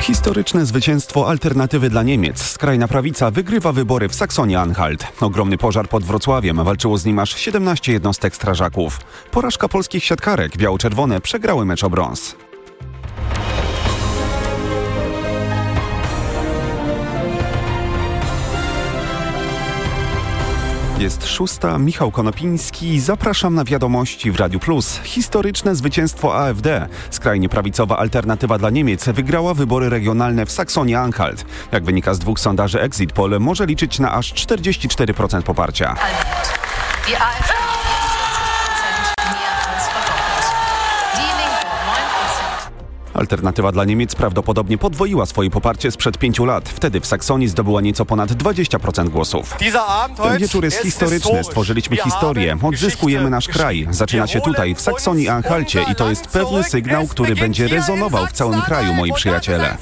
Historyczne zwycięstwo alternatywy dla Niemiec. Skrajna prawica wygrywa wybory w Saksonii-Anhalt. Ogromny pożar pod Wrocławiem. Walczyło z nim aż 17 jednostek strażaków. Porażka polskich siatkarek. Biało-czerwone przegrały mecz o brąz. Jest 6. Michał Konopiński. Zapraszam na wiadomości w Radiu Plus. Historyczne zwycięstwo AfD. Skrajnie prawicowa alternatywa dla Niemiec wygrała wybory regionalne w Saksonii-Anhalt. Jak wynika z 2 sondaży Exit Poll, może liczyć na aż 44% poparcia. Alternatywa dla Niemiec prawdopodobnie podwoiła swoje poparcie sprzed 5 lat. Wtedy w Saksonii zdobyła nieco ponad 20% głosów. Ten wieczór jest historyczny. Stworzyliśmy historię. Odzyskujemy nasz kraj. Zaczyna się tutaj, w Saksonii-Anhalcie i to jest pewny sygnał, który będzie rezonował w całym kraju, moi przyjaciele.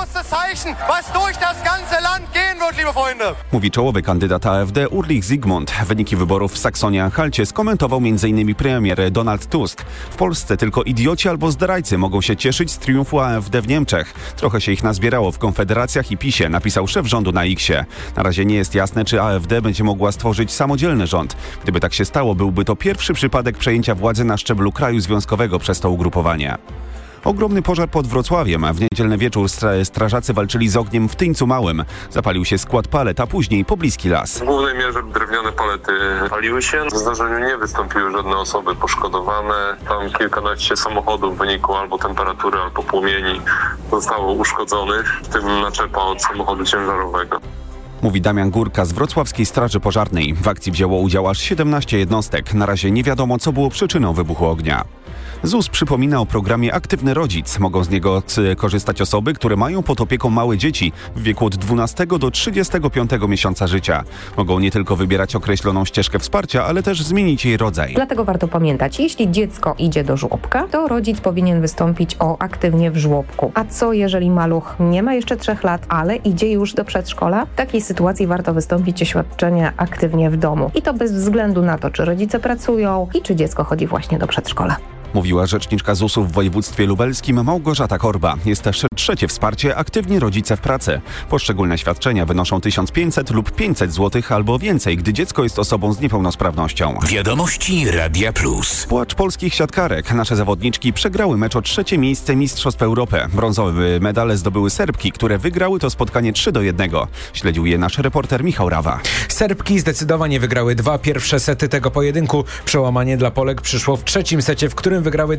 Mówi czołowy kandydat AfD Ulrich Zygmunt. Wyniki wyborów w Saksonii-Anhalcie skomentował m.in. premier Donald Tusk. W Polsce tylko idioci albo zdrajcy mogą się cieszyć z triumfu AfD w Niemczech. Trochę się ich nazbierało w Konfederacjach i PiSie, napisał szef rządu na X-ie. Na razie nie jest jasne, czy AfD będzie mogła stworzyć samodzielny rząd. Gdyby tak się stało, byłby to pierwszy przypadek przejęcia władzy na szczeblu kraju związkowego przez to ugrupowanie. Ogromny pożar pod Wrocławiem. W niedzielny wieczór strażacy walczyli z ogniem w Tyńcu Małym. Zapalił się skład palet, a później pobliski las. W głównej mierze drewniane palety paliły się. W zdarzeniu nie wystąpiły żadne osoby poszkodowane. Tam kilkanaście samochodów w wyniku albo temperatury, albo płomieni zostało uszkodzonych, w tym naczepa od samochodu ciężarowego. Mówi Damian Górka z Wrocławskiej Straży Pożarnej. W akcji wzięło udział aż 17 jednostek. Na razie nie wiadomo, co było przyczyną wybuchu ognia. ZUS przypomina o programie Aktywny Rodzic. Mogą z niego korzystać osoby, które mają pod opieką małe dzieci w wieku od 12 do 35 miesiąca życia. Mogą nie tylko wybierać określoną ścieżkę wsparcia, ale też zmienić jej rodzaj. Dlatego warto pamiętać, jeśli dziecko idzie do żłobka, to rodzic powinien wystąpić o aktywnie w żłobku. A co jeżeli maluch nie ma jeszcze 3 lat, ale idzie już do przedszkola? W takiej sytuacji warto wystąpić o świadczenie aktywnie w domu. I to bez względu na to, czy rodzice pracują i czy dziecko chodzi właśnie do przedszkola. Mówiła rzeczniczka ZUS-u w województwie lubelskim Małgorzata Korba. Jest też trzecie wsparcie Aktywni Rodzice w Pracy. Poszczególne świadczenia wynoszą 1500 lub 500 zł albo więcej, gdy dziecko jest osobą z niepełnosprawnością. Wiadomości Radia Plus. Płacz polskich siatkarek. Nasze zawodniczki przegrały mecz o 3. miejsce Mistrzostw Europy. Brązowy medale zdobyły Serbki, które wygrały to spotkanie 3-1. Śledził je nasz reporter Michał Rawa. Serbki zdecydowanie wygrały 2 pierwsze sety tego pojedynku. Przełamanie dla Polek przyszło w 3. secie, w którym wygrały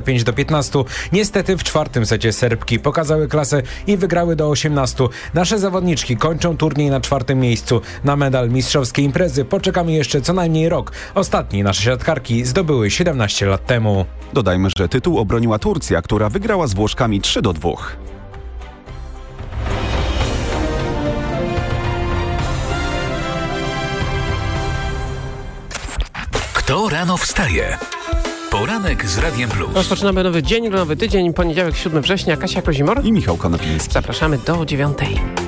25-15. Niestety w 4. secie Serbki pokazały klasę i wygrały do 18. Nasze zawodniczki kończą turniej na 4. miejscu. Na medal mistrzowskiej imprezy poczekamy jeszcze co najmniej rok. Ostatni nasze siatkarki zdobyły 17 lat temu. Dodajmy, że tytuł obroniła Turcja, która wygrała z Włoszkami 3-2. Kto rano wstaje? Poranek z Radiem Plus. Rozpoczynamy nowy dzień, nowy tydzień, poniedziałek 7 września. Kasia Kozimor i Michał Konopiński. Zapraszamy do 9:00.